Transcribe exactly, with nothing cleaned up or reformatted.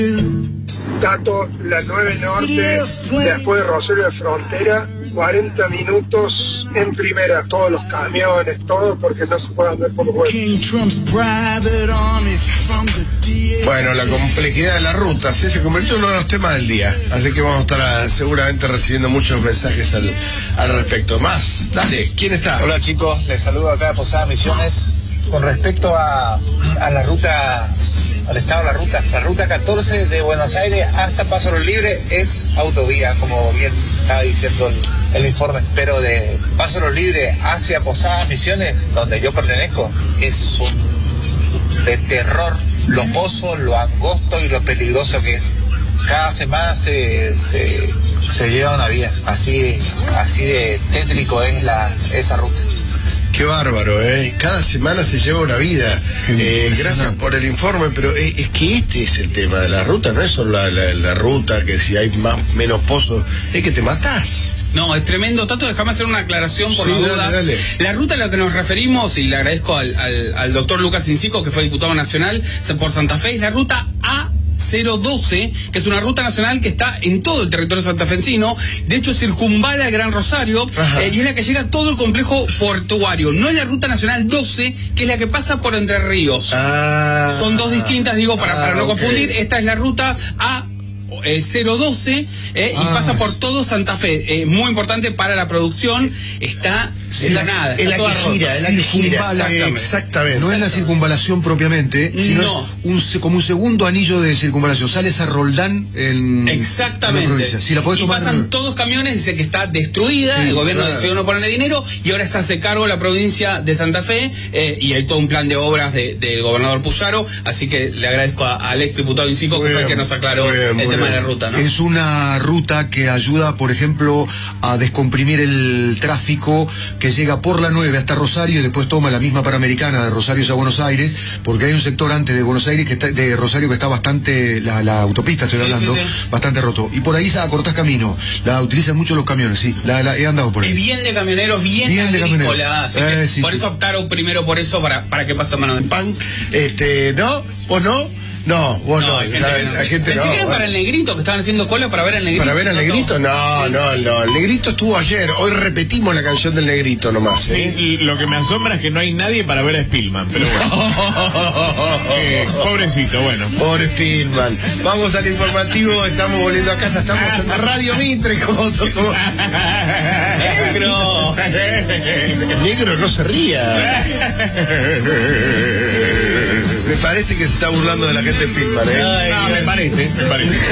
Tato, la nueve Norte, después de Rosario de Frontera, cuarenta minutos en primera, todos los camiones, todo, porque no se puede andar por los huevos. Bueno, la complejidad de la ruta, sí, se convirtió en uno de los temas del día, así que vamos a estar a, seguramente recibiendo muchos mensajes al, al respecto. Más, dale, ¿quién está? Hola chicos, les saludo acá de Posada Misiones. Con respecto a, a las rutas, al estado de la ruta, la ruta catorce de Buenos Aires hasta Paso Los Libres es autovía, como bien estaba diciendo el, el informe, pero de Paso Los Libres hacia Posada Misiones, donde yo pertenezco, es un de terror, lo pozos, lo angosto y lo peligroso que es. Cada semana se, se, se lleva una vida, así, así de tétrico es la, esa ruta. Qué bárbaro, ¿eh? Cada semana se lleva una vida. Eh, gracias por el informe, pero es, es que este es el tema de la ruta, no es solo la, la, la ruta, que si hay más menos pozos, es que te matás. No, es tremendo. Tato, déjame hacer una aclaración por sí, la duda. Dale, dale. La ruta a la que nos referimos, y le agradezco al, al, al doctor Lucas Incico, que fue diputado nacional por Santa Fe, es la ruta A cero doce, que es una ruta nacional que está en todo el territorio santafesino. De hecho, circunvala el Gran Rosario, eh, y es la que llega a todo el complejo portuario. No es la ruta nacional doce, que es la que pasa por Entre Ríos. Ah, Son dos distintas, digo, para, ah, para no okay. confundir. Esta es la ruta A cero doce, eh, ah, y pasa por todo Santa Fe. Eh, muy importante para la producción. Está en la nada. Es la que gira, es la que gira. Exactamente. Exactamente. No es la circunvalación propiamente, sino No. es un, como un segundo anillo de circunvalación. Sales a Roldán en, Exactamente. en la provincia. Si la podés y tomar... pasan todos camiones, dice que está destruida, Sí, el gobierno claro. decidió no ponerle dinero y ahora se hace cargo la provincia de Santa Fe, eh, y hay todo un plan de obras de, del gobernador Puyaro, así que le agradezco a, al ex diputado Incico, que fue el que nos aclaró bien, el tema bien. de la ruta, ¿no? Es una ruta que ayuda, por ejemplo, a descomprimir el tráfico que llega por la nueve hasta Rosario y después toma la misma Panamericana de Rosario a Buenos Aires, porque hay un sector antes de Buenos Aires que está, de Rosario, que está bastante, la, la autopista estoy Sí, hablando, sí, sí. bastante roto. Y por ahí acortás camino. La utilizan mucho los camiones, sí. La, la, he andado por ahí. Es bien de camioneros, bien, Bien de agrícola, camioneros. así que Eh, sí, por sí. eso optaron primero por eso, para, para que pase a mano de Pan, este, ¿no? ¿Vos no? No, vos no. No, hay gente la, que no. la gente Pensé no. que era para el negrito, que estaban haciendo cola para ver al negrito. ¿Para ver al negrito? No, Sí. no, no. El negrito estuvo ayer. Hoy repetimos la canción del negrito nomás. ¿eh? Sí, lo que me asombra es que no hay nadie para ver a Spillman, pero bueno. eh, pobrecito, bueno. Pobre Spillman. Vamos al informativo, estamos volviendo a casa, estamos en Radio Mitre, como, como... ¡Negro! Negro, no se ría. Me parece que se está burlando de la gente de Spillman, ¿eh? No, me parece, me parece.